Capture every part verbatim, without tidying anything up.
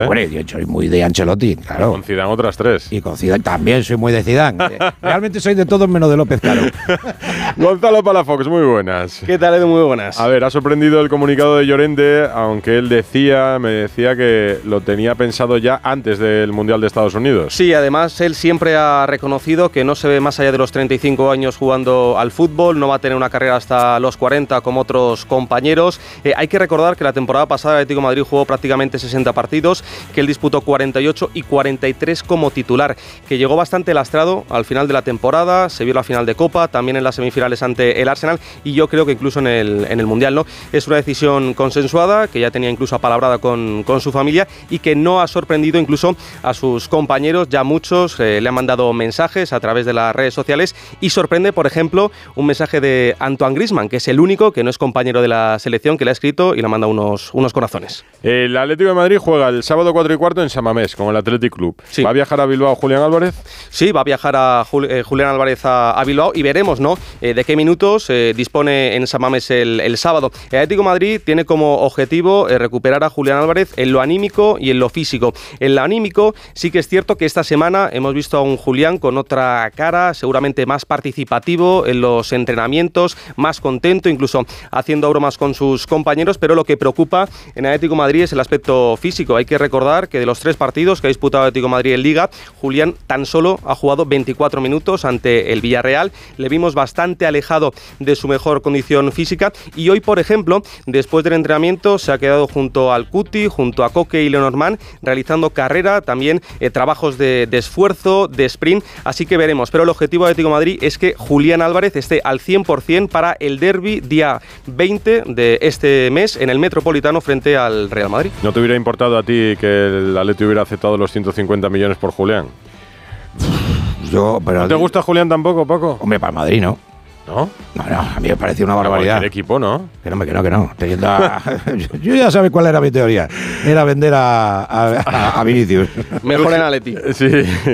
¿Eh? Bueno, yo soy muy de Ancelotti, claro. Con Zidane otras tres. Y con Zidane también soy muy de Zidane. Realmente soy de todos menos de López Caro. Gonzalo Palafox, muy buenas. ¿Qué tal, Edu? Muy buenas. A ver, ha sorprendido el comunicado de Llorente, aunque él decía, me decía que lo tenía pensado ya antes del Mundial de Estados Unidos. Sí, además él siempre ha reconocido que no se ve más allá de los treinta y cinco años jugando al fútbol, no va a tener una carrera hasta los cuarenta como otros compañeros. Eh, hay que recordar que la temporada pasada el Atlético de Madrid jugó prácticamente sesenta partidos, que él disputó cuarenta y ocho y cuarenta y tres como titular, que llegó bastante lastrado al final de la temporada, se vio la final de Copa, también en las semifinales ante el Arsenal y yo creo que incluso en el, en el Mundial, ¿no? Es una decisión consensuada, que ya tenía incluso apalabrada con, con su familia y que no ha sorprendido incluso a sus compañeros, ya muchos eh, le han mandado mensajes a través de las redes sociales y sorprende, por ejemplo, un mensaje de Antoine Griezmann, que es el único que no es compañero de la selección, que le ha escrito y le ha mandado unos, unos corazones. El Atlético de Madrid juega el sábado cuatro y cuarto en San Mamés con el Athletic Club. Sí. ¿Va a viajar a Bilbao Julián Álvarez? Sí, va a viajar a Jul- eh, Julián Álvarez a, a Bilbao y veremos, ¿no? Eh, de qué minutos eh, dispone en San Mamés el, el sábado. El Atlético de Madrid tiene como objetivo eh, recuperar a Julián Álvarez en lo anímico y en lo físico. En lo anímico sí que es cierto que esta semana hemos visto a un Julián con otra cara, seguramente más participativo en los entrenamientos, más contento, incluso haciendo bromas con sus compañeros, pero lo que preocupa en el Atlético de Madrid es el aspecto físico. Hay que recordar que de los tres partidos que ha disputado el Atlético de Madrid en Liga, Julián tan solo ha jugado veinticuatro minutos ante el Villarreal. Le vimos bastante alejado de su mejor condición física y hoy, por ejemplo, después del entrenamiento se ha quedado junto al Cuti, junto a Coque y Lenormand, realizando carrera, también eh, trabajos de, de esfuerzo, de sprint, así que veremos. Pero el objetivo del Atlético de Madrid es que Julián Álvarez esté al cien por ciento para el derbi día veinte de este mes en el Metropolitano frente al Real Madrid. ¿No te hubiera importado a ti que el Atleti hubiera aceptado los ciento cincuenta millones por Julián? Yo, pero ¿No te gusta Julián tampoco, Paco? Hombre, para el Madrid, ¿no. ¿No? No, no, a mí me pareció una barbaridad. El equipo, ¿no? Que no, que no, que no. Teniendo a, yo, yo ya sabes cuál era mi teoría. Era vender a, a, a Vinicius. Mejor en Atleti. Sí.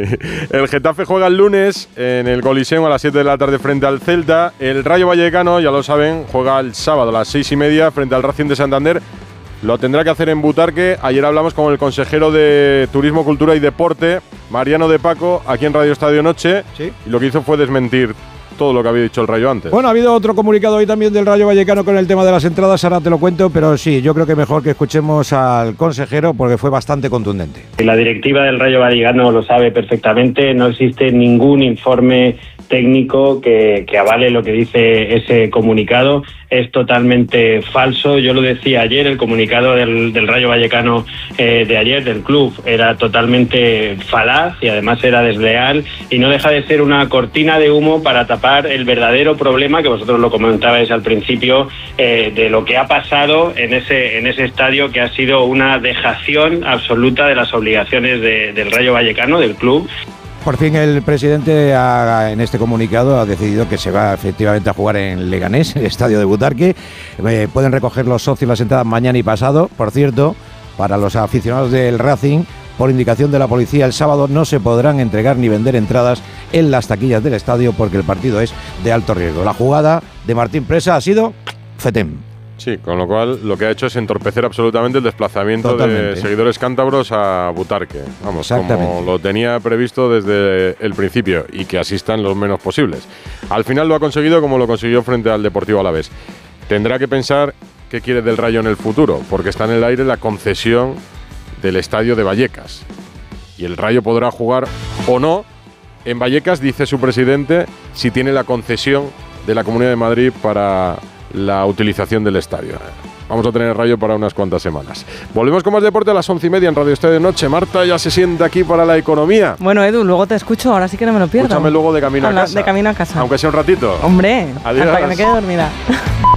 El Getafe juega el lunes en el Coliseum a las siete de la tarde frente al Celta. El Rayo Vallecano, ya lo saben, juega el sábado a las seis y media frente al Racing de Santander. Lo tendrá que hacer en Butarque. Ayer hablamos con el consejero de Turismo, Cultura y Deporte, Mariano de Paco, aquí en Radio Estadio Noche. Sí. Y lo que hizo fue desmentir todo lo que había dicho el Rayo antes. Bueno, ha habido otro comunicado hoy también del Rayo Vallecano con el tema de las entradas, ahora te lo cuento, pero sí, yo creo que mejor que escuchemos al consejero porque fue bastante contundente. La directiva del Rayo Vallecano lo sabe perfectamente, no existe ningún informe técnico que, que avale lo que dice ese comunicado, es totalmente falso. Yo lo decía ayer, el comunicado del, del Rayo Vallecano eh, de ayer, del club, era totalmente falaz y además era desleal y no deja de ser una cortina de humo para tapar el verdadero problema, que vosotros lo comentabais al principio, eh, de lo que ha pasado en ese, en ese estadio, que ha sido una dejación absoluta de las obligaciones de, del Rayo Vallecano, del club. Por fin el presidente ha, en este comunicado ha decidido que se va efectivamente a jugar en Leganés, el estadio de Butarque. Eh, pueden recoger los socios las entradas mañana y pasado. Por cierto, para los aficionados del Racing, por indicación de la policía, el sábado no se podrán entregar ni vender entradas en las taquillas del estadio porque el partido es de alto riesgo. La jugada de Martín Presa ha sido fetem. Sí, con lo cual lo que ha hecho es entorpecer absolutamente el desplazamiento Totalmente. de seguidores cántabros a Butarque. Vamos, como lo tenía previsto desde el principio y que asistan los menos posibles. Al final lo ha conseguido como lo consiguió frente al Deportivo Alavés. Tendrá que pensar qué quiere del Rayo en el futuro, porque está en el aire la concesión del estadio de Vallecas. Y el Rayo podrá jugar o no en Vallecas, dice su presidente, si tiene la concesión de la Comunidad de Madrid para la utilización del estadio. Vamos a tener Rayo para unas cuantas semanas. Volvemos con más deporte a las once y media en Radio Estadio Noche. Marta ya se sienta aquí para la economía. Bueno, Edu, luego te escucho, ahora sí que no me lo pierdo. Escúchame luego de camino Habla, a casa. De camino a casa. Aunque sea un ratito. Hombre, Adiós. hasta que me quede dormida.